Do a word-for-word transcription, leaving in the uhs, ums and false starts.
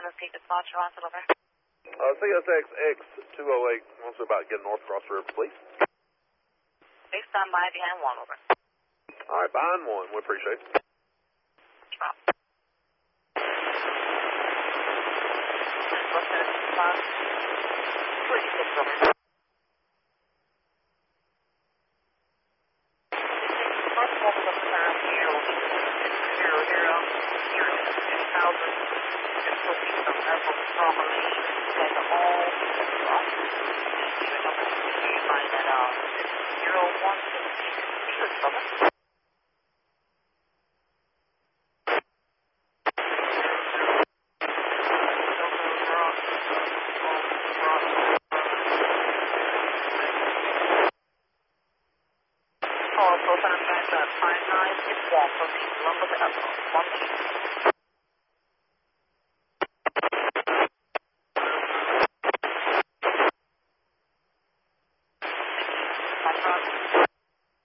Escape Dispatcher on over. Uh, C S X X two oh eight wants to about get north across the river, please. Please stand by behind one over. All right, behind one. We appreciate it. Drop. forty-six over. First one of the current here will be zero zero zero two thousand. Just proceed from airport properly. Get the all across. Even number two find that out. Zero one six six seven. Also, contact at five nine six one for the number to airport. One two. Thank you.